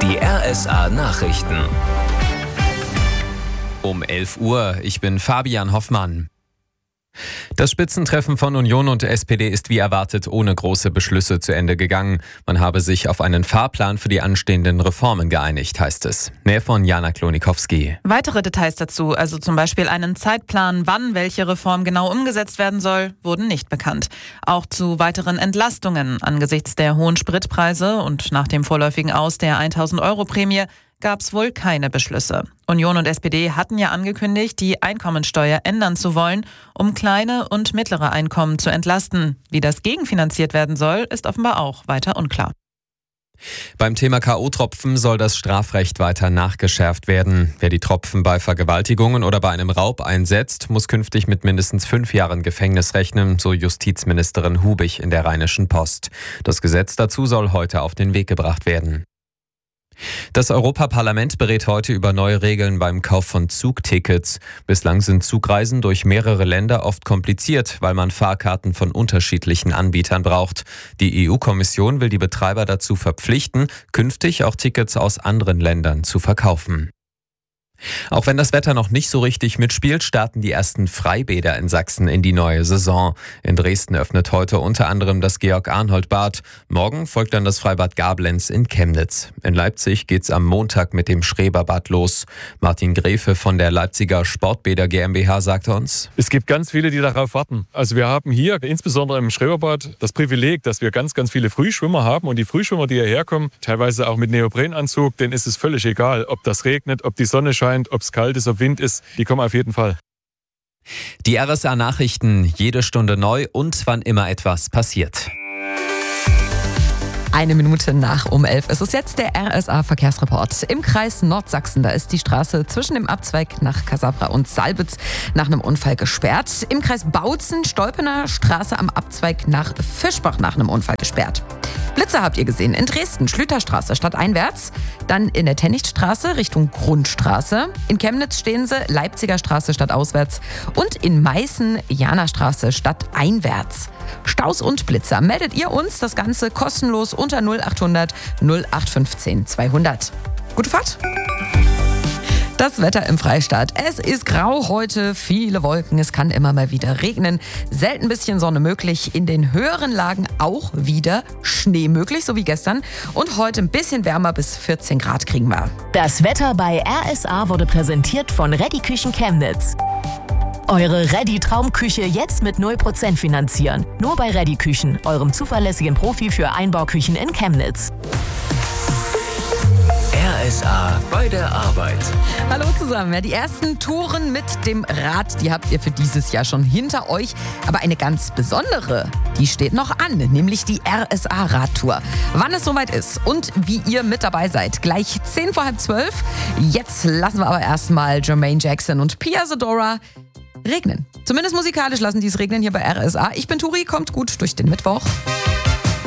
Die RSA Nachrichten. Um 11 Uhr, ich bin Fabian Hoffmann. Das Spitzentreffen von Union und SPD ist wie erwartet ohne große Beschlüsse zu Ende gegangen. Man habe sich auf einen Fahrplan für die anstehenden Reformen geeinigt, heißt es. Mehr von Jana Klonikowski. Weitere Details dazu, also zum Beispiel einen Zeitplan, wann welche Reform genau umgesetzt werden soll, wurden nicht bekannt. Auch zu weiteren Entlastungen angesichts der hohen Spritpreise und nach dem vorläufigen Aus der 1.000-Euro-Prämie gab es wohl keine Beschlüsse. Union und SPD hatten ja angekündigt, die Einkommensteuer ändern zu wollen, um kleine und mittlere Einkommen zu entlasten. Wie das gegenfinanziert werden soll, ist offenbar auch weiter unklar. Beim Thema K.O.-Tropfen soll das Strafrecht weiter nachgeschärft werden. Wer die Tropfen bei Vergewaltigungen oder bei einem Raub einsetzt, muss künftig mit mindestens 5 Jahren Gefängnis rechnen, so Justizministerin Hubig in der Rheinischen Post. Das Gesetz dazu soll heute auf den Weg gebracht werden. Das Europaparlament berät heute über neue Regeln beim Kauf von Zugtickets. Bislang sind Zugreisen durch mehrere Länder oft kompliziert, weil man Fahrkarten von unterschiedlichen Anbietern braucht. Die EU-Kommission will die Betreiber dazu verpflichten, künftig auch Tickets aus anderen Ländern zu verkaufen. Auch wenn das Wetter noch nicht so richtig mitspielt, starten die ersten Freibäder in Sachsen in die neue Saison. In Dresden öffnet heute unter anderem das Georg-Arnhold-Bad. Morgen folgt dann das Freibad Gablenz in Chemnitz. In Leipzig geht's am Montag mit dem Schreberbad los. Martin Gräfe von der Leipziger Sportbäder GmbH sagte uns: Es gibt ganz viele, die darauf warten. Also wir haben hier insbesondere im Schreberbad das Privileg, dass wir ganz, ganz viele Frühschwimmer haben. Und die Frühschwimmer, die hierher kommen, teilweise auch mit Neoprenanzug, denen ist es völlig egal, ob das regnet, ob die Sonne scheint, ob es kalt ist, ob Wind ist, die kommen auf jeden Fall. Die RSA Nachrichten, jede Stunde neu und wann immer etwas passiert. 1 Minute nach um 11 ist es jetzt der RSA-Verkehrsreport. Im Kreis Nordsachsen, da ist die Straße zwischen dem Abzweig nach Kassabra und Salbitz nach einem Unfall gesperrt. Im Kreis Bautzen, Stolpener Straße am Abzweig nach Fischbach nach einem Unfall gesperrt. Blitze habt ihr gesehen. In Dresden, Schlüterstraße stadteinwärts. Dann in der Tennichtstraße Richtung Grundstraße. In Chemnitz stehen sie, Leipziger Straße stadtauswärts. Und in Meißen, Janastraße stadteinwärts. Staus und Blitzer. Meldet ihr uns das Ganze kostenlos unter 0800 0815 200. Gute Fahrt! Das Wetter im Freistaat. Es ist grau heute, viele Wolken, es kann immer mal wieder regnen. Selten bisschen Sonne möglich, in den höheren Lagen auch wieder Schnee möglich, so wie gestern. Und heute ein bisschen wärmer, bis 14 Grad kriegen wir. Das Wetter bei RSA wurde präsentiert von Reddy Küchen Chemnitz. Eure Reddy Traumküche jetzt mit 0% finanzieren. Nur bei Reddy Küchen, eurem zuverlässigen Profi für Einbauküchen in Chemnitz. RSA bei der Arbeit. Hallo zusammen. Ja, die ersten Touren mit dem Rad, die habt ihr für dieses Jahr schon hinter euch. Aber eine ganz besondere, die steht noch an, nämlich die RSA-Radtour. Wann es soweit ist und wie ihr mit dabei seid, gleich 10 vor halb 12. Jetzt lassen wir aber erstmal Jermaine Jackson und Pia Zadora regnen. Zumindest musikalisch lassen die es regnen hier bei RSA. Ich bin Turi, kommt gut durch den Mittwoch.